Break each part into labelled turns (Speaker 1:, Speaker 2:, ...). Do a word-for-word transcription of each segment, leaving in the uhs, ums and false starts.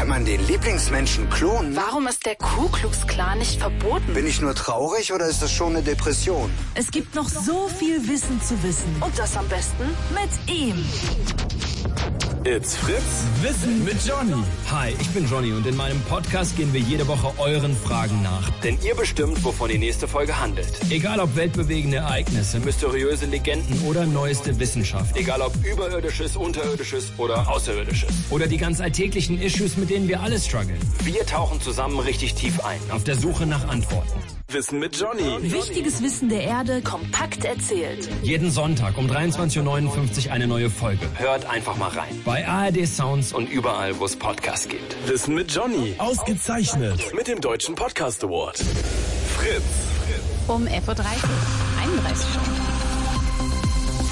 Speaker 1: Kann man den Lieblingsmenschen klonen?
Speaker 2: Warum ist der Ku Klux Klan nicht verboten?
Speaker 1: Bin ich nur traurig oder ist das schon eine Depression?
Speaker 3: Es gibt noch so viel Wissen zu wissen.
Speaker 2: Und das am besten
Speaker 3: Mit ihm.
Speaker 4: It's Fritz Wissen mit Johnny.
Speaker 5: Hi, ich bin Johnny und in meinem Podcast gehen wir jede Woche euren Fragen nach.
Speaker 4: Denn ihr bestimmt, wovon die nächste Folge handelt.
Speaker 5: Egal ob weltbewegende Ereignisse, mysteriöse Legenden oder neueste Wissenschaft.
Speaker 4: Egal ob überirdisches, unterirdisches oder außerirdisches.
Speaker 5: Oder die ganz alltäglichen Issues, mit denen wir alle strugglen.
Speaker 4: Wir tauchen zusammen richtig tief ein.
Speaker 5: Auf der Suche nach Antworten.
Speaker 4: Wissen mit Johnny.
Speaker 3: Wichtiges Wissen der Erde
Speaker 2: kompakt erzählt.
Speaker 5: Jeden Sonntag um dreiundzwanzig Uhr neunundfünfzig eine neue Folge.
Speaker 4: Hört einfach mal rein.
Speaker 5: Bei A R D Sounds
Speaker 4: Und überall, wo es Podcasts gibt. Wissen mit Johnny. Ausgezeichnet. Mit dem Deutschen Podcast Award. Fritz.
Speaker 6: Um elf Uhr dreißig. einunddreißig Stunden.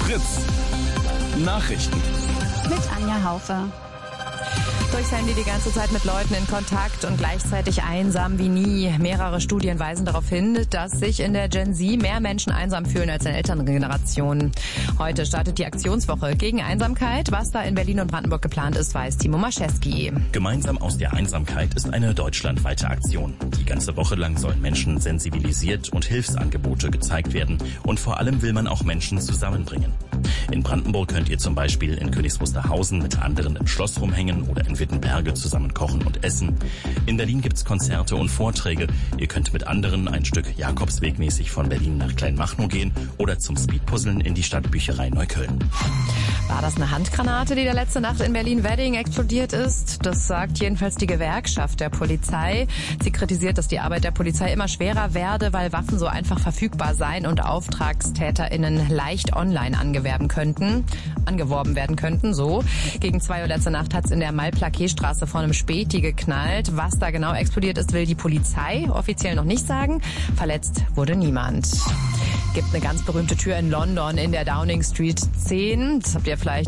Speaker 4: Fritz. Nachrichten.
Speaker 6: Mit Anja Haufe. Durchs Handy die ganze Zeit mit Leuten in Kontakt und gleichzeitig einsam wie nie. Mehrere Studien weisen darauf hin, dass sich in der Gen Z mehr Menschen einsam fühlen als in älteren Generationen. Heute startet die Aktionswoche gegen Einsamkeit. Was da in Berlin und Brandenburg geplant ist, weiß Timo Maschewski.
Speaker 7: Gemeinsam aus der Einsamkeit ist eine deutschlandweite Aktion. Die ganze Woche lang sollen Menschen sensibilisiert und Hilfsangebote gezeigt werden. Und vor allem will man auch Menschen zusammenbringen. In Brandenburg könnt ihr zum Beispiel in Königs Wusterhausen mit anderen im Schloss rumhängen oder in Wittenberge zusammen kochen und essen. In Berlin gibt's Konzerte und Vorträge. Ihr könnt mit anderen ein Stück Jakobswegmäßig von Berlin nach Kleinmachnow gehen oder zum Speedpuzzeln in die Stadtbücherei Neukölln.
Speaker 6: War das eine Handgranate, die da letzte Nacht in Berlin-Wedding explodiert ist? Das sagt jedenfalls die Gewerkschaft der Polizei. Sie kritisiert, dass die Arbeit der Polizei immer schwerer werde, weil Waffen so einfach verfügbar seien und AuftragstäterInnen leicht online angewerben könnten, angeworben werden könnten, so. Gegen zwei Uhr letzte Nacht hat's in der Malplaquet-Straße vor einem Späti geknallt. Was da genau explodiert ist, will die Polizei offiziell noch nicht sagen. Verletzt wurde niemand. Gibt eine ganz berühmte Tür in London in der Downing Street zehn. Das habt ihr vielleicht